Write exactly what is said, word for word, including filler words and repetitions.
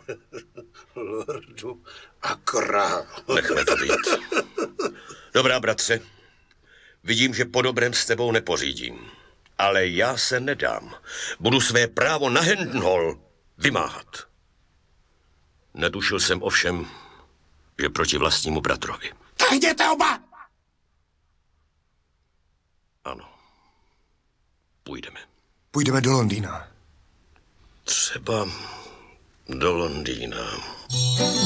Lordu a král. Nechme to být. Dobrá, bratře. Vidím, že po dobrém s tebou nepořídím. Ale já se nedám. Budu své právo na Hendenhall vymáhat. Netušil jsem ovšem, že proti vlastnímu bratrovi. Tak jděte oba! Ano. Půjdeme. Půjdeme do Londýna. Třeba do Londýna.